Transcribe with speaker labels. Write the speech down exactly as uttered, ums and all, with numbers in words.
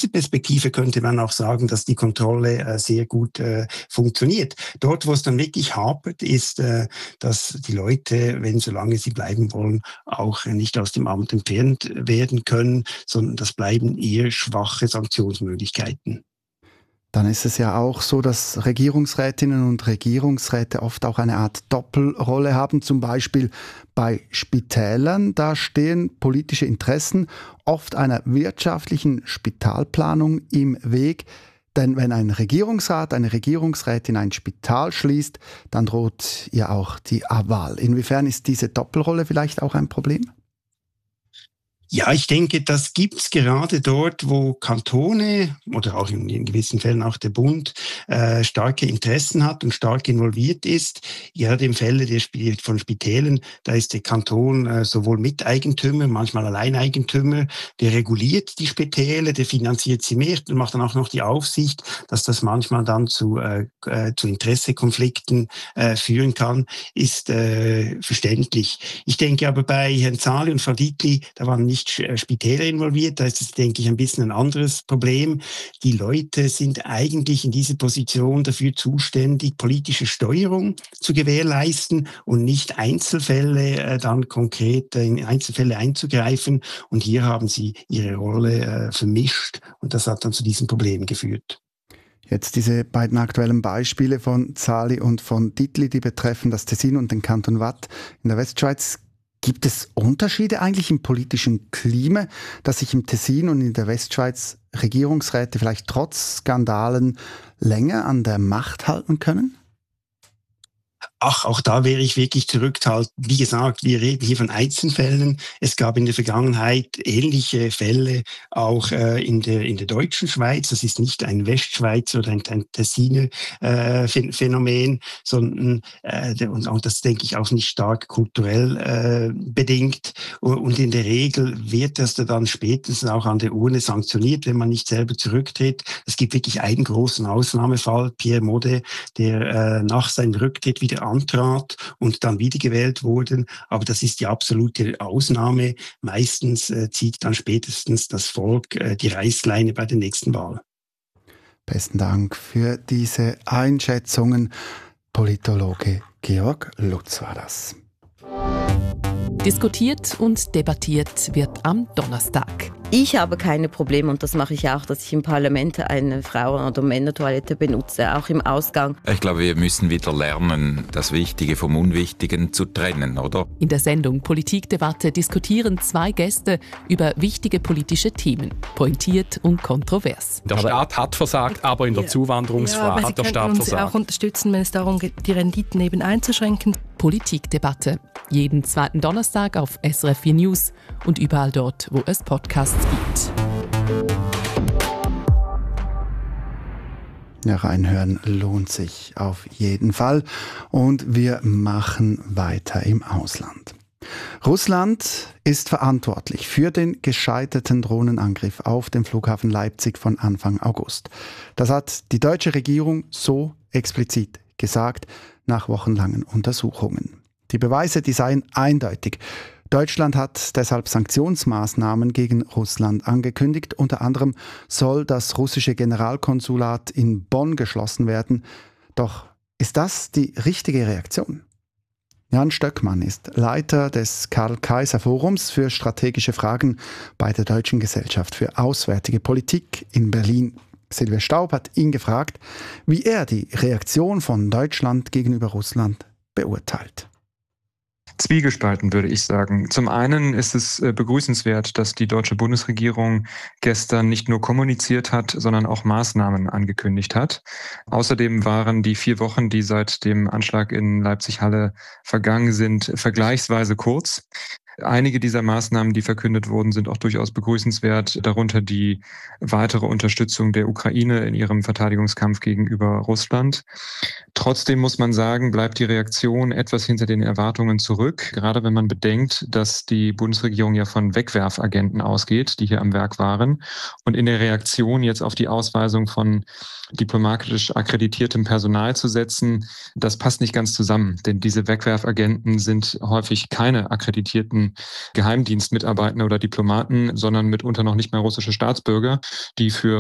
Speaker 1: Perspektive könnte man auch sagen, dass die Kontrolle äh, sehr gut äh, funktioniert. Dort, wo es dann wirklich hapert, ist, äh, dass die Leute, wenn solange sie bleiben wollen, auch äh, nicht aus dem Amt entfernt werden können, sondern das bleiben eher schwache Sanktionsmöglichkeiten.
Speaker 2: Dann ist es ja auch so, dass Regierungsrätinnen und Regierungsräte oft auch eine Art Doppelrolle haben. Zum Beispiel bei Spitälern, da stehen politische Interessen oft einer wirtschaftlichen Spitalplanung im Weg. Denn wenn ein Regierungsrat, eine Regierungsrätin ein Spital schließt, dann droht ihr auch die Wahl. Inwiefern ist diese Doppelrolle vielleicht auch ein Problem?
Speaker 1: Ja, ich denke, das gibt's gerade dort, wo Kantone oder auch in, in gewissen Fällen auch der Bund äh, starke Interessen hat und stark involviert ist. Gerade im Falle der Sp- von Spitälern, da ist der Kanton äh, sowohl Miteigentümer, manchmal Alleineigentümer, der reguliert die Spitäler, der finanziert sie mehr und macht dann auch noch die Aufsicht, dass das manchmal dann zu, äh, äh, zu Interessekonflikten äh, führen kann, ist äh, verständlich. Ich denke aber bei Herrn Zahli und Frau Dietli, da waren nicht Spitäler involviert, da ist es, denke ich, ein bisschen ein anderes Problem. Die Leute sind eigentlich in dieser Position dafür zuständig, politische Steuerung zu gewährleisten und nicht Einzelfälle äh, dann konkret äh, in Einzelfälle einzugreifen. Und hier haben sie ihre Rolle äh, vermischt und das hat dann zu diesen Problemen geführt.
Speaker 2: Jetzt diese beiden aktuellen Beispiele von Zahli und von Dietli, die betreffen das Tessin und den Kanton Waadt in der Westschweiz. Gibt es Unterschiede eigentlich im politischen Klima, dass sich im Tessin und in der Westschweiz Regierungsräte vielleicht trotz Skandalen länger an der Macht halten können?
Speaker 1: Ach, auch da wäre ich wirklich zurückhaltend. Wie gesagt, wir reden hier von Einzelfällen. Es gab in der Vergangenheit ähnliche Fälle auch äh, in der in der deutschen Schweiz. Das ist nicht ein Westschweizer oder ein, ein Tessiner äh, Phänomen, sondern äh, der, und auch das denke ich auch nicht stark kulturell äh, bedingt. Und, und in der Regel wird das dann spätestens auch an der Urne sanktioniert, wenn man nicht selber zurücktritt. Es gibt wirklich einen großen Ausnahmefall, Pierre Modet, der äh, nach seinem Rücktritt wieder antrat und dann wiedergewählt wurden. Aber das ist die absolute Ausnahme. Meistens äh, zieht dann spätestens das Volk äh, die Reißleine bei der nächsten Wahl.
Speaker 2: Besten Dank für diese Einschätzungen. Politologe Georg Lutz war das.
Speaker 3: Diskutiert und debattiert wird am Donnerstag.
Speaker 4: Ich habe keine Probleme, und das mache ich auch, dass ich im Parlament eine Frauen- oder Männertoilette benutze, auch im Ausgang.
Speaker 5: Ich glaube, wir müssen wieder lernen, das Wichtige vom Unwichtigen zu trennen, oder?
Speaker 3: In der Sendung Politikdebatte diskutieren zwei Gäste über wichtige politische Themen, pointiert und kontrovers.
Speaker 6: Der Staat hat versagt, aber in der
Speaker 7: ja.
Speaker 6: Zuwanderungsfrage
Speaker 7: ja,
Speaker 6: hat der
Speaker 7: Sie
Speaker 6: Staat
Speaker 7: uns
Speaker 6: versagt.
Speaker 7: auch unterstützen, wenn es darum geht, die Renditen eben einzuschränken.
Speaker 3: Politikdebatte. Jeden zweiten Donnerstag auf S R F vier News und überall dort, wo es Podcasts gibt.
Speaker 2: Ja, reinhören lohnt sich auf jeden Fall. Und wir machen weiter im Ausland. Russland ist verantwortlich für den gescheiterten Drohnenangriff auf den Flughafen Leipzig von Anfang August. Das hat die deutsche Regierung so explizit gesagt nach wochenlangen Untersuchungen. Die Beweise, die seien eindeutig. Deutschland hat deshalb Sanktionsmaßnahmen gegen Russland angekündigt. Unter anderem soll das russische Generalkonsulat in Bonn geschlossen werden. Doch ist das die richtige Reaktion? Jan Stöckmann ist Leiter des Karl-Kaiser-Forums für strategische Fragen bei der Deutschen Gesellschaft für Auswärtige Politik in Berlin. Silvia Staub hat ihn gefragt, wie er die Reaktion von Deutschland gegenüber Russland beurteilt.
Speaker 8: Zwiegespalten, würde ich sagen. Zum einen ist es begrüßenswert, dass die deutsche Bundesregierung gestern nicht nur kommuniziert hat, sondern auch Maßnahmen angekündigt hat. Außerdem waren die vier Wochen, die seit dem Anschlag in Leipzig-Halle vergangen sind, vergleichsweise kurz. Einige dieser Maßnahmen, die verkündet wurden, sind auch durchaus begrüßenswert, darunter die weitere Unterstützung der Ukraine in ihrem Verteidigungskampf gegenüber Russland. Trotzdem muss man sagen, bleibt die Reaktion etwas hinter den Erwartungen zurück, gerade wenn man bedenkt, dass die Bundesregierung ja von Wegwerfagenten ausgeht, die hier am Werk waren. Und in der Reaktion jetzt auf die Ausweisung von diplomatisch akkreditiertem Personal zu setzen, das passt nicht ganz zusammen. Denn diese Wegwerfagenten sind häufig keine akkreditierten Geheimdienstmitarbeiter oder Diplomaten, sondern mitunter noch nicht mal russische Staatsbürger, die für